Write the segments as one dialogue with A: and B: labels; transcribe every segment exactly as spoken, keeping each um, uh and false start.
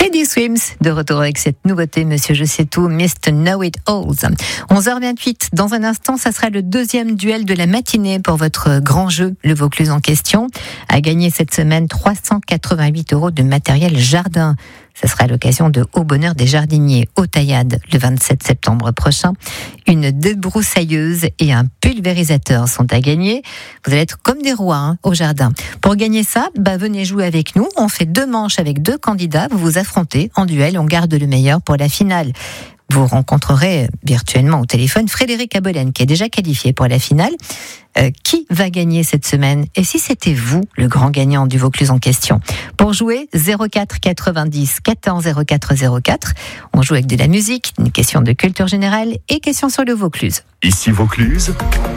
A: Teddy Swims, de retour avec cette nouveauté, Monsieur Je sais tout, mister Know It Alls. onze heures vingt-huit, dans un instant, ça sera le deuxième duel de la matinée pour votre grand jeu, le Vaucluse en question. À gagner cette semaine trois cent quatre-vingt-huit euros de matériel jardin. Ce sera l'occasion de Au Bonheur des Jardiniers au Taillade le vingt-sept septembre prochain. Une débroussailleuse et un pulvérisateur sont à gagner. Vous allez être comme des rois hein, au jardin. Pour gagner ça, bah, venez jouer avec nous. On fait deux manches avec deux candidats. Vous vous affrontez en duel. On garde le meilleur pour la finale. Vous rencontrerez virtuellement au téléphone Frédéric Abolaine, qui est déjà qualifié pour la finale. Euh, qui va gagner cette semaine? Et si c'était vous, le grand gagnant du Vaucluse en question? Pour jouer, zéro quatre quatre-vingt-dix quatorze zéro quatre zéro quatre. On joue avec de la musique, une question de culture générale et question sur le Vaucluse.
B: Ici Vaucluse,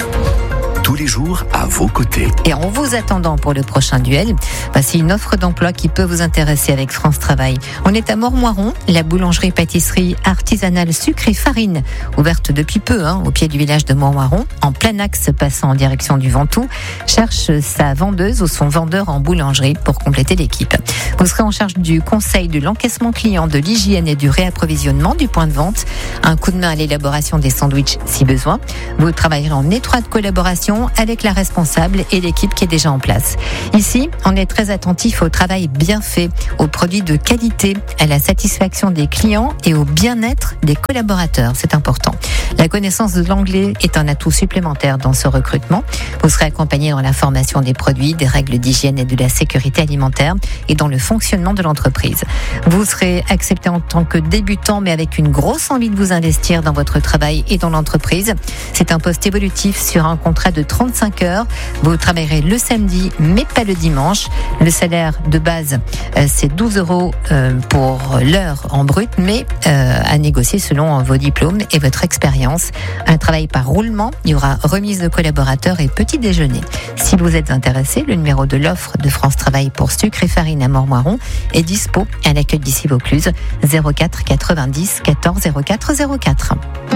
B: tous les jours à vos côtés.
A: Et en vous attendant pour le prochain duel, voici une offre d'emploi qui peut vous intéresser avec France Travail. On est à Mormoiron, la boulangerie-pâtisserie artisanale sucre et farine, ouverte depuis peu hein, au pied du village de Mormoiron, en plein axe passant en direction du Ventoux, cherche sa vendeuse ou son vendeur en boulangerie pour compléter l'équipe. Vous serez en charge du conseil de l'encaissement client, de l'hygiène et du réapprovisionnement du point de vente, un coup de main à l'élaboration des sandwichs si besoin. Vous travaillerez en étroite collaboration avec la responsable et l'équipe qui est déjà en place. Ici, on est très attentif au travail bien fait, aux produits de qualité, à la satisfaction des clients et au bien-être des collaborateurs. C'est important. La connaissance de l'anglais est un atout supplémentaire dans ce recrutement. Vous serez accompagné dans la formation des produits, des règles d'hygiène et de la sécurité alimentaire et dans le fonctionnement de l'entreprise. Vous serez accepté en tant que débutant, mais avec une grosse envie de vous investir dans votre travail et dans l'entreprise. C'est un poste évolutif sur un contrat de trente-cinq heures. Vous travaillerez le samedi, mais pas le dimanche. Le salaire de base, euh, c'est douze euros euh, pour l'heure en brut, mais euh, à négocier selon vos diplômes et votre expérience. Un travail par roulement. Il y aura remise de collaborateurs et petit déjeuner. Si vous êtes intéressé, le numéro de l'offre de France Travail pour sucre et farine à Mormoiron est dispo à l'accueil d'ici Vaucluse, zéro quatre quatre-vingt-dix quatorze zéro quatre zéro quatre.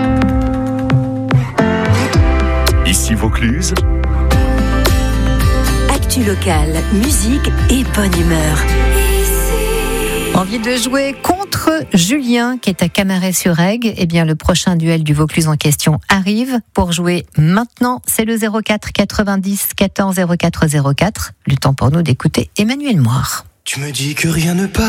B: Ici Vaucluse,
C: actu locale, musique et bonne humeur.
A: Envie de jouer contre Julien qui est à Camaret-sur-Aigle? Eh bien, le prochain duel du Vaucluse en question arrive. Pour jouer maintenant, c'est le zéro quatre quatre-vingt-dix quatorze zéro quatre zéro quatre. Le temps pour nous d'écouter Emmanuel Moire.
D: Tu me dis que rien ne passe.